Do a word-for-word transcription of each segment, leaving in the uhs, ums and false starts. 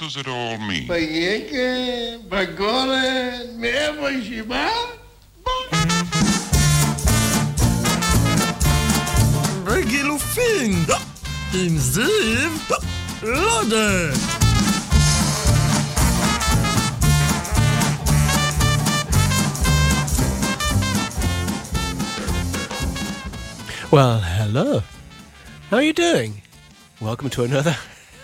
does it all mean? Payeke, Bagore, Mevo Shiba? Begilufin! Im Ziv Lode! Well, hello. How are you doing? Welcome to another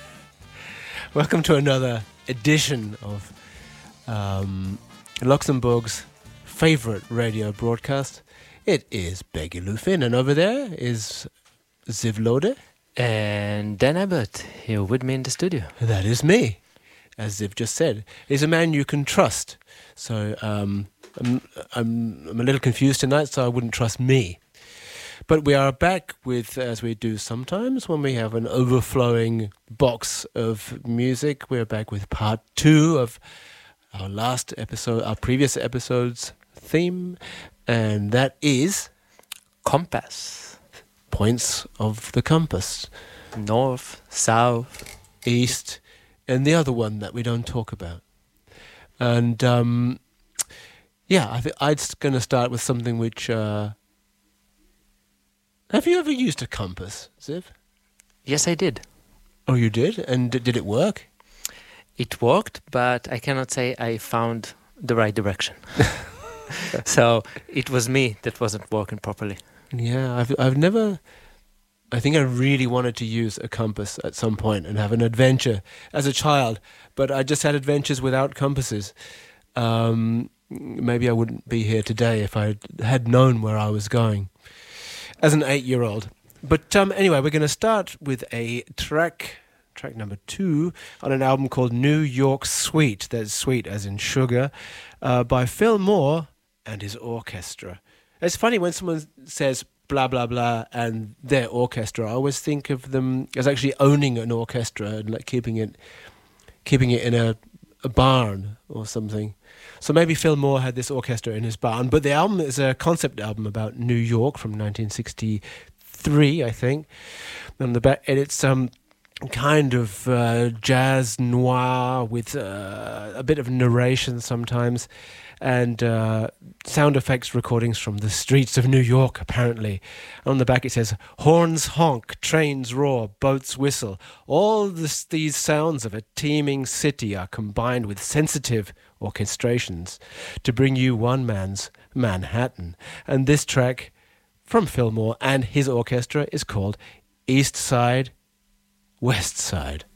Welcome to another edition of um, Luxembourg's favourite radio broadcast. It is Begilufin, and over there is Ziv Lode. And Dan Abbott here with me in the studio. That is me, as Ziv just said. He's a man you can trust. So um, I'm, I'm, I'm a little confused tonight, so I wouldn't trust me. But we are back with, as we do sometimes, when we have an overflowing box of music. We're back with part two of our last episode, our previous episode's theme, and that is Compass. Points of the compass. North, south, east, and the other one that we don't talk about. And um, yeah, I think I'm going to start with something which... Uh, have you ever used a compass, Ziv? Yes, I did. Oh, you did? And d- did it work? It worked, but I cannot say I found the right direction. So it was me that wasn't working properly. Yeah, I've I've never... I think I really wanted to use a compass at some point and have an adventure as a child, but I just had adventures without compasses. Um, maybe I wouldn't be here today if I had known where I was going as an eight-year-old. But um, anyway, we're going to start with a track, track number two, on an album called New York Sweet, that's sweet as in sugar, uh, by Phil Moore and his orchestra. It's funny when someone says blah, blah, blah, and their orchestra, I always think of them as actually owning an orchestra and like keeping it keeping it in a, a barn or something. So maybe Phil Moore had this orchestra in his barn, but the album is a concept album about New York from nineteen sixty-three, I think. And the back, and it's um kind of uh, jazz noir with uh, a bit of narration sometimes, and uh, sound effects recordings from the streets of New York, apparently. On the back it says, horns honk, trains roar, boats whistle. All this, these sounds of a teeming city are combined with sensitive orchestrations to bring you one man's Manhattan. And this track from Phil Moore and his orchestra is called East Side, West Side.